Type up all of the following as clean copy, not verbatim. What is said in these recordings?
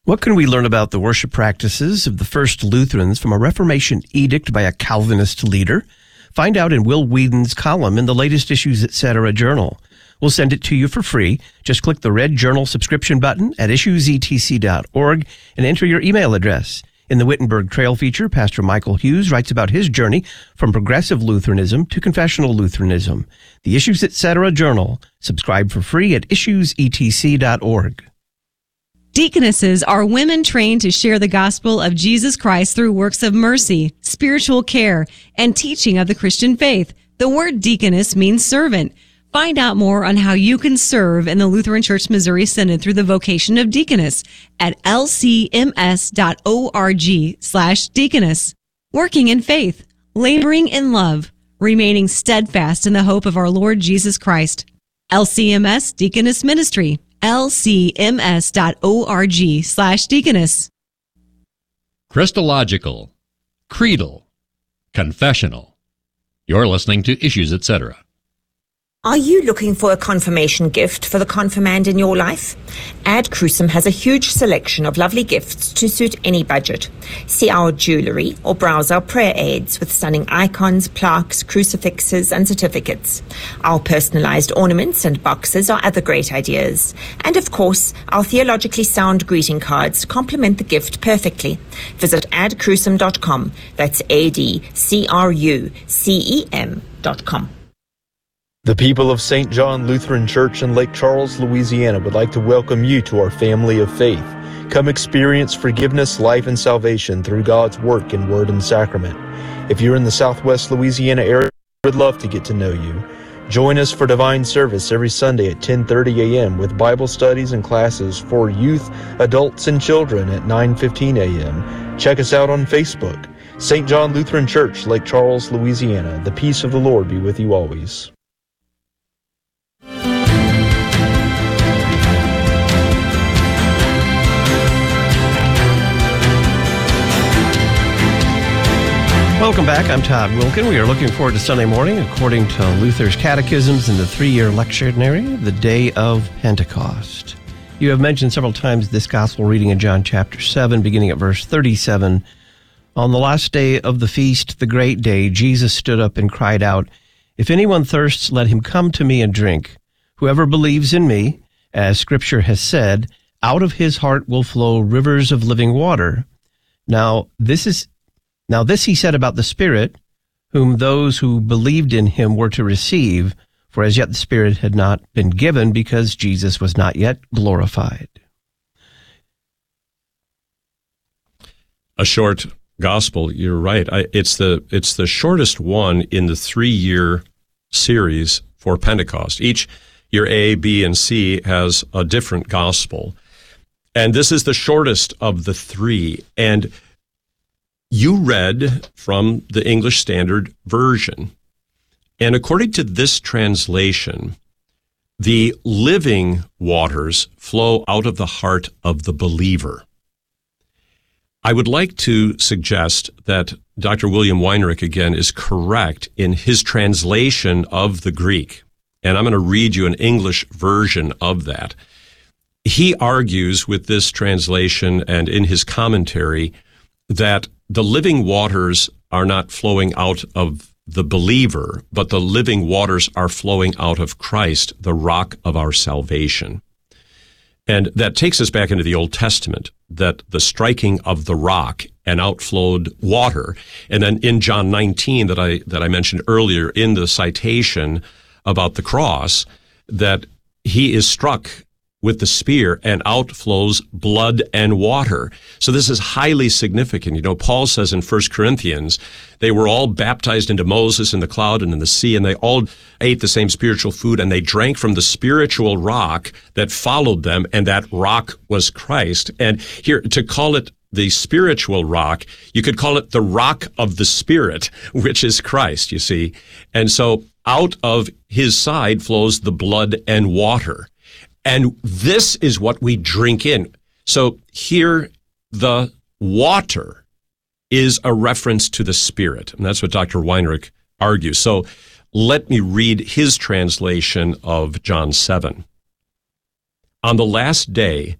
What can we learn about the worship practices of the first Lutherans from a Reformation edict by a Calvinist leader? Find out in Will Whedon's column in the latest Issues Etc. journal. We'll send it to you for free. Just click the red journal subscription button at issuesetc.org and enter your email address. In the Wittenberg Trail feature, Pastor Michael Hughes writes about his journey from progressive Lutheranism to confessional Lutheranism. The Issues Etc. journal. Subscribe for free at issuesetc.org. Deaconesses are women trained to share the gospel of Jesus Christ through works of mercy, spiritual care, and teaching of the Christian faith. The word deaconess means servant. Find out more on how you can serve in the Lutheran Church Missouri Synod through the vocation of deaconess at lcms.org/deaconess. Working in faith, laboring in love, remaining steadfast in the hope of our Lord Jesus Christ. LCMS Deaconess Ministry. lcms.org/deaconess. Christological, creedal, confessional. You're listening to Issues Etc. Are you looking for a confirmation gift for the confirmand in your life? Ad Crucem has a huge selection of lovely gifts to suit any budget. See our jewelry or browse our prayer aids with stunning icons, plaques, crucifixes, and certificates. Our personalized ornaments and boxes are other great ideas. And of course, our theologically sound greeting cards complement the gift perfectly. Visit adcrucem.com. That's ADCRUCEM.com. The people of St. John Lutheran Church in Lake Charles, Louisiana would like to welcome you to our family of faith. Come experience forgiveness, life, and salvation through God's work in word and sacrament. If you're in the Southwest Louisiana area, we'd love to get to know you. Join us for divine service every Sunday at 10:30 a.m. with Bible studies and classes for youth, adults, and children at 9:15 a.m. Check us out on Facebook. St. John Lutheran Church, Lake Charles, Louisiana. The peace of the Lord be with you always. Welcome back. I'm Todd Wilkin. We are looking forward to Sunday morning, according to Luther's catechisms in the 3-year lectionary, the day of Pentecost. You have mentioned several times this gospel reading in John chapter 7, beginning at verse 37. On the last day of the feast, the great day, Jesus stood up and cried out, "If anyone thirsts, let him come to me and drink. Whoever believes in me, as Scripture has said, out of his heart will flow rivers of living water." Now this he said about the Spirit, whom those who believed in him were to receive, for as yet the Spirit had not been given, because Jesus was not yet glorified. A short gospel, you're right. It's the shortest one in the 3-year series for Pentecost. Each year A, B, and C has a different gospel. And this is the shortest of the 3. And you read from the English Standard Version. And according to this translation, the living waters flow out of the heart of the believer. I would like to suggest that Dr. William Weinrich, again, is correct in his translation of the Greek. And I'm going to read you an English version of that. He argues with this translation and in his commentary that the living waters are not flowing out of the believer, but the living waters are flowing out of Christ, the rock of our salvation. And that takes us back into the Old Testament, that the striking of the rock and outflowed water. And then in John 19 that I mentioned earlier in the citation about the cross, that he is struck with the spear and outflows blood and water. So this is highly significant. You know, Paul says in 1 Corinthians, they were all baptized into Moses in the cloud and in the sea, and they all ate the same spiritual food, and they drank from the spiritual rock that followed them, and that rock was Christ. And here, to call it the spiritual rock, you could call it the rock of the Spirit, which is Christ, you see. And so out of his side flows the blood and water. And this is what we drink in. So here, the water is a reference to the Spirit. And that's what Dr. Weinrich argues. So let me read his translation of John 7. On the last day,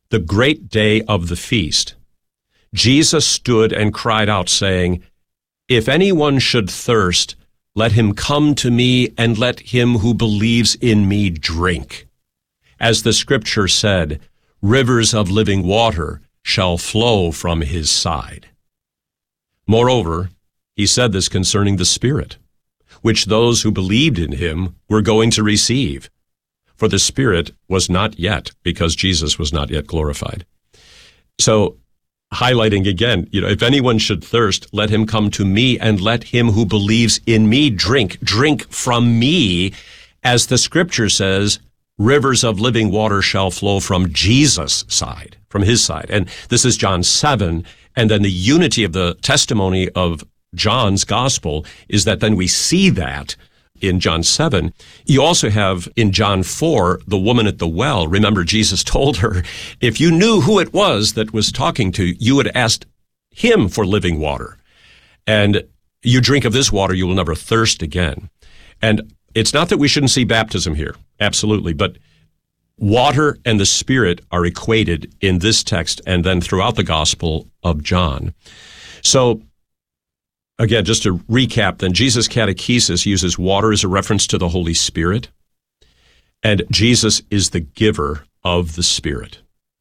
the great day of the feast, Jesus stood and cried out, saying, "If anyone should thirst, let him come to me, and let him who believes in me drink. As the scripture said, rivers of living water shall flow from his side." Moreover, he said this concerning the Spirit, which those who believed in him were going to receive. For the Spirit was not yet, because Jesus was not yet glorified. So, highlighting again, if anyone should thirst, let him come to me, and let him who believes in me drink. Drink from me, as the scripture says, rivers of living water shall flow from Jesus' side, from his side. And this is John 7. And then the unity of the testimony of John's gospel is that then we see that in John 7. You also have in John 4, the woman at the well. Remember, Jesus told her, if you knew who it was that was talking to you, you would have asked him for living water. And you drink of this water, you will never thirst again. And it's not that we shouldn't see baptism here, absolutely, but water and the Spirit are equated in this text and then throughout the Gospel of John. So, again, just to recap, then Jesus' catechesis uses water as a reference to the Holy Spirit, and Jesus is the giver of the Spirit.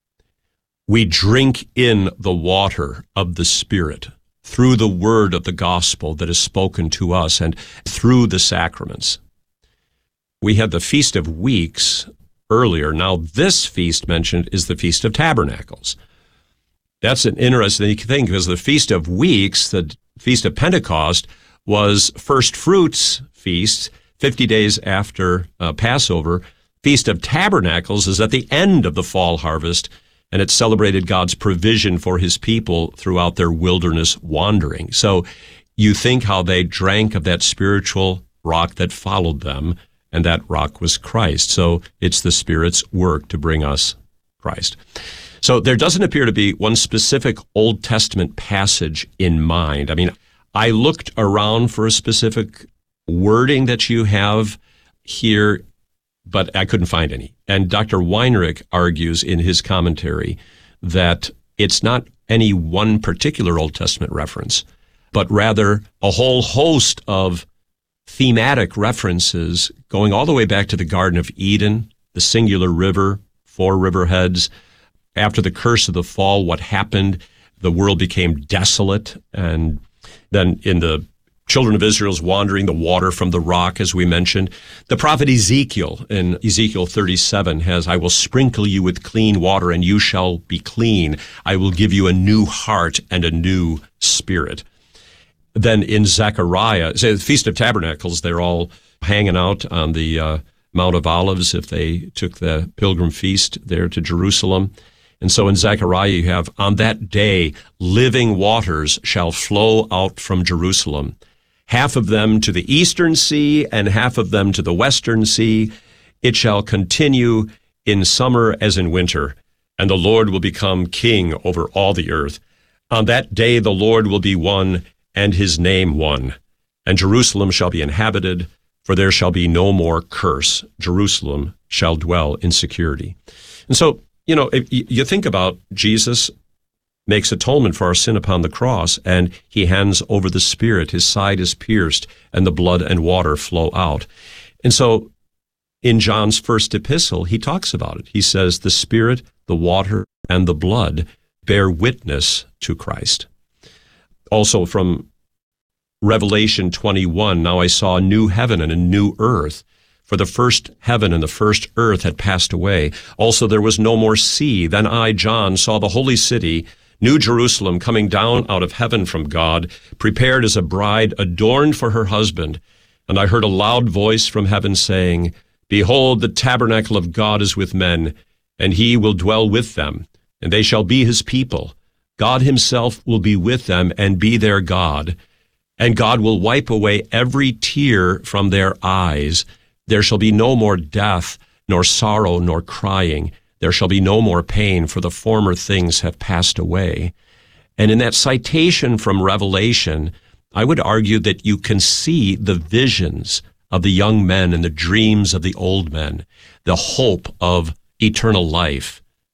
We drink in the water of the Spirit through the word of the gospel that is spoken to us and through the sacraments. We had the Feast of Weeks earlier. Now, this feast mentioned is the Feast of Tabernacles. That's an interesting thing, because the Feast of Weeks, the Feast of Pentecost, was first fruits feast, 50 days after Passover. Feast of Tabernacles is at the end of the fall harvest, and it celebrated God's provision for his people throughout their wilderness wandering. So you think how they drank of that spiritual rock that followed them, and that rock was Christ. So it's the Spirit's work to bring us Christ. So there doesn't appear to be one specific Old Testament passage in mind. I mean, I looked around for a specific wording that you have here, but I couldn't find any. And Dr. Weinrich argues in his commentary that it's not any one particular Old Testament reference, but rather a whole host of thematic references going all the way back to the Garden of Eden, the singular river, 4 riverheads. After the curse of the fall, what happened? The world became desolate, and then in the children of Israel's wandering, the water from the rock, as we mentioned. The prophet Ezekiel in Ezekiel 37 has, I will sprinkle you with clean water, and you shall be clean. I will give you a new heart and a new spirit. Then in Zechariah, say the Feast of Tabernacles, they're all hanging out on the Mount of Olives if they took the pilgrim feast there to Jerusalem. And so in Zechariah you have, on that day, living waters shall flow out from Jerusalem, half of them to the eastern sea and half of them to the western sea. It shall continue in summer as in winter, and the Lord will become king over all the earth. On that day the Lord will be one, and his name one. And Jerusalem shall be inhabited, for there shall be no more curse. Jerusalem shall dwell in security. And so, if you think about Jesus makes atonement for our sin upon the cross, and he hands over the Spirit. His side is pierced, and the blood and water flow out. And so in John's first epistle, he talks about it. He says, the Spirit, the water, and the blood bear witness to Christ. Also from Revelation 21, now I saw a new heaven and a new earth, for the first heaven and the first earth had passed away. Also there was no more sea. Then I, John, saw the holy city, New Jerusalem, coming down out of heaven from God, prepared as a bride adorned for her husband. And I heard a loud voice from heaven saying, Behold, the tabernacle of God is with men, and he will dwell with them, and they shall be his people. God himself will be with them and be their God. And God will wipe away every tear from their eyes. There shall be no more death, nor sorrow, nor crying. There shall be no more pain, for the former things have passed away. And in that citation from Revelation, I would argue that you can see the visions of the young men and the dreams of the old men, the hope of eternal life,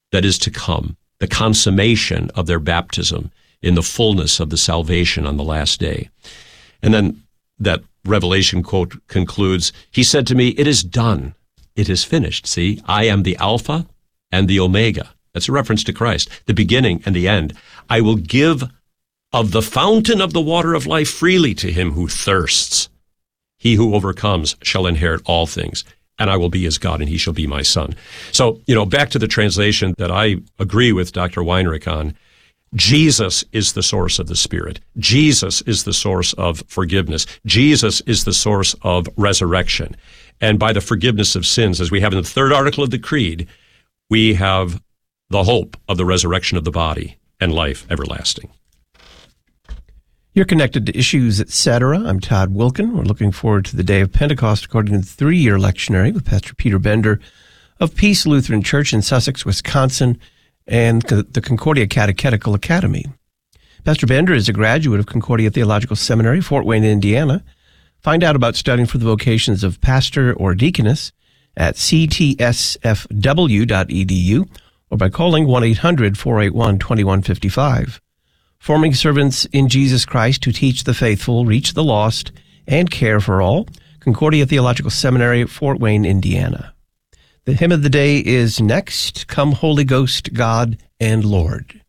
that is to come, the consummation of their baptism in the fullness of the salvation on the last day. And then that Revelation quote concludes, he said to me, "It is done. It is finished." See, I am the Alpha and the Omega. That's a reference to Christ, the beginning and the end. I will give of the fountain of the water of life freely to him who thirsts. He who overcomes shall inherit all things, and I will be his God, and he shall be my son. So, back to the translation that I agree with Dr. Weinrich on, Jesus is the source of the Spirit. Jesus is the source of forgiveness. Jesus is the source of resurrection. And by the forgiveness of sins, as we have in the third article of the Creed, we have the hope of the resurrection of the body and life everlasting. You're connected to Issues, Etc. I'm Todd Wilken. We're looking forward to the day of Pentecost according to the 3-year lectionary with Pastor Peter Bender of Peace Lutheran Church in Sussex, Wisconsin, and the Concordia Catechetical Academy. Pastor Bender is a graduate of Concordia Theological Seminary, Fort Wayne, Indiana. Find out about studying for the vocations of pastor or deaconess at ctsfw.edu or by calling 1-800-481-2155. Forming servants in Jesus Christ to teach the faithful, reach the lost, and care for all. Concordia Theological Seminary, Fort Wayne, Indiana. The hymn of the day is Next, Come Holy Ghost, God and Lord.